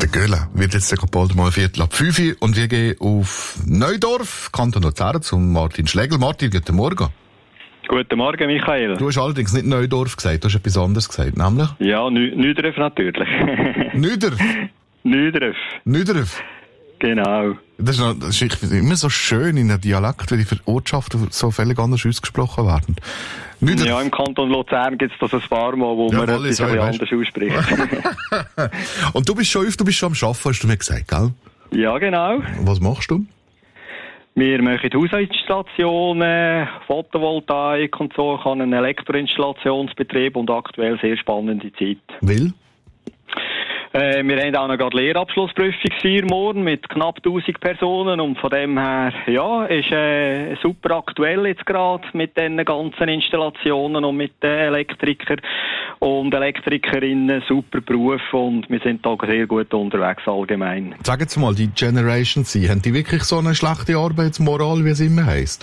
Göhle wird jetzt bald mal 4:45 und wir gehen auf Neudorf, Kanton Luzern, zum Martin Schlegel. Martin, guten Morgen. Guten Morgen, Michael. Du hast allerdings nicht Neudorf gesagt, du hast etwas anderes gesagt, nämlich? Ja, Nüdref natürlich. Nüdref. Genau. Das ist immer so schön in einem Dialekt, weil die Ortschaften so völlig anders ausgesprochen werden. Ja, im Kanton Luzern gibt es das ein paar Mal, wo man etwas anders ausspricht. Und du bist schon am Arbeiten, hast du mir gesagt, gell? Ja, genau. Was machst du? Wir machen Hausinstallationen, Photovoltaik und so. Ich habe einen Elektroinstallationsbetrieb und aktuell sehr spannende Zeit. Will? Wir haben auch noch gerade Lehrabschlussprüfungsfeier morgen mit knapp 1000 Personen und von dem her, ja, ist super aktuell jetzt gerade mit den ganzen Installationen und mit den Elektrikern und Elektrikerinnen, super Beruf und wir sind da sehr gut unterwegs allgemein. Sag jetzt mal, die Generation Z, haben die wirklich so eine schlechte Arbeitsmoral, wie es immer heisst?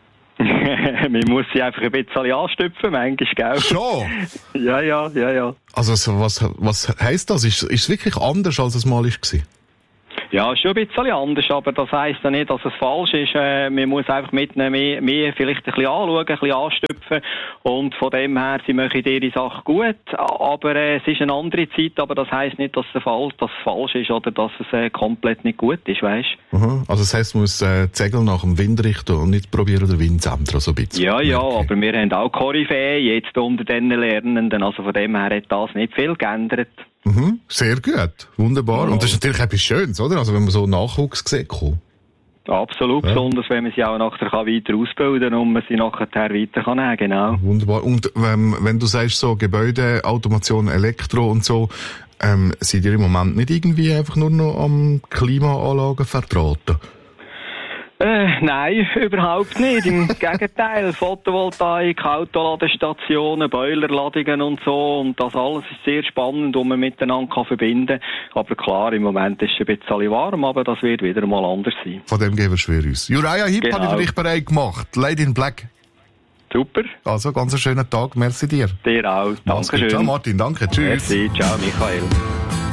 Man muss sie einfach ein bisschen anstüpfen, manchmal, gell? Schon? Ja. Also, was heisst das? Ist es wirklich anders, als es mal war? Ja, schon ein bisschen anders, aber das heisst ja nicht, dass es falsch ist. Man muss einfach mitnehmen, mehr vielleicht ein bisschen anschauen, ein bisschen anstüpfen und von dem her, sie machen ihre Sache gut, aber es ist eine andere Zeit, aber das heisst nicht, dass es falsch ist oder dass es komplett nicht gut ist, weisst du? Also das heisst, man muss die Segel nach dem Wind richten und nicht probieren, den Wind zu ändern, so ein bisschen. Ja, aber wir haben auch Koryphäen jetzt unter den Lernenden, also von dem her hat das nicht viel geändert. Sehr gut, wunderbar. Und das ist natürlich etwas Schönes, oder? Also wenn man so Nachwuchs sieht. Absolut, besonders wenn man sie auch nachher weiter ausbilden kann und man sie nachher weiter kann nehmen, genau. Wunderbar. Und wenn du sagst, so Gebäude, Automation, Elektro und so, seid ihr im Moment nicht irgendwie einfach nur noch am Klimaanlagen verdrahten? Nein, überhaupt nicht. Im Gegenteil, Photovoltaik, Autoladestationen, Boilerladungen und so. Und das alles ist sehr spannend, wo man miteinander verbinden kann. Aber klar, im Moment ist es ein bisschen warm, aber das wird wieder mal anders sein. Von dem gehen wir schwer aus. Uriah Heep habe ich für dich bereit gemacht. Lady in Black. Super. Also, ganz einen schönen Tag. Merci dir. Dir auch. Dankeschön. Ciao Martin, danke. Tschüss. Merci. Ciao Michael.